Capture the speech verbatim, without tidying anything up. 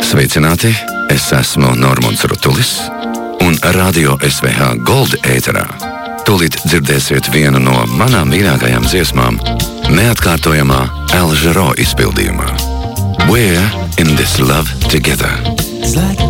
Sveicināti, es esmu Normunds Rutulis, un Radio S V H Gold ēterā tūlīt dzirdēsiet vienu no manām mīļākajām dziesmām neatkārtojamā Al Jarreau izpildījumā. We're in this love together.